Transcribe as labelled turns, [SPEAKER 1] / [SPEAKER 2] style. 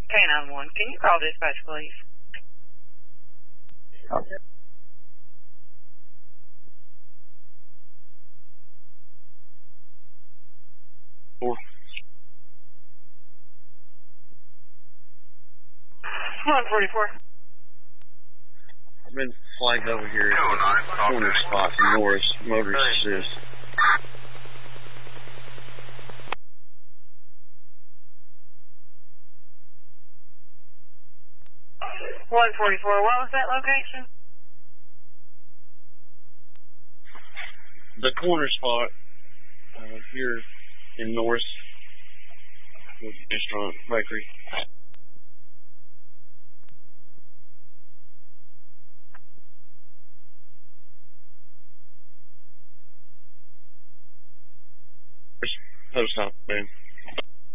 [SPEAKER 1] K91, can you call dispatch, please?
[SPEAKER 2] Okay.
[SPEAKER 3] Four.
[SPEAKER 1] 144.
[SPEAKER 3] I've been flagged over here at the corner spot in Norris, motorist assist.
[SPEAKER 1] What was that location?
[SPEAKER 3] The corner spot here in Norris, restaurant, bakery.